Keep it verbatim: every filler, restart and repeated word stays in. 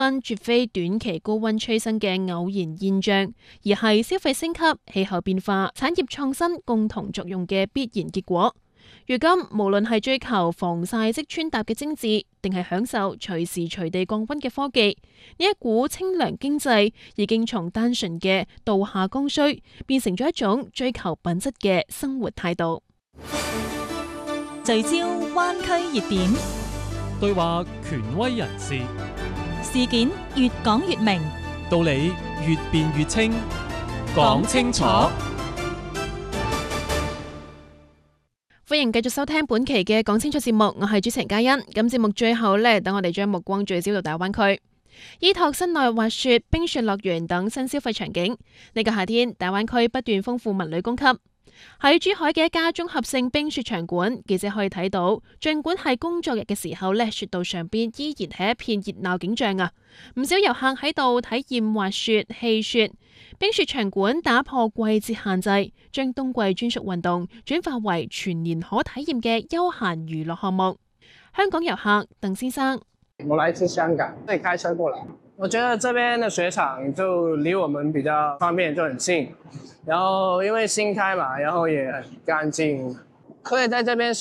溫絕非短期高溫催生嘅偶然現象，而係消費升級、氣候變化、產業創新共同作用嘅必然結果。如今，無論係追求防曬式穿搭嘅精緻，定係享受隨時隨地降溫嘅科技，呢一股清涼經濟已經從單純嘅度下剛需，變成咗一種追求品質嘅生活態度。 聚焦灣區熱點， 對話權威人士， 事件越講越明， 道理越辯越清，講清楚。 歡迎繼續收聽本期嘅講清楚節目，我係主持人嘉欣。咁節目最後呢，等我哋將目光聚焦到大灣區，依託室內滑雪、冰雪樂園等新消費場景。呢個夏天，大灣區不斷豐富文旅供給。喺珠海嘅一家綜合性冰雪場館，記者可以睇到，儘管係工作日嘅時候呢，雪道上邊依然係一片熱鬧景象啊！唔少遊客喺度體驗滑雪、戲雪。冰雪場館打破季節限制，將冬季專屬運動轉化為全年可體驗嘅休閒娛樂項目。香港遊客鄧先生， 我來自香港，自己開車過來。我覺得這邊的雪場就離我們比較方便，就很近。然後因為新開嘛，然後也很乾淨，可以在這邊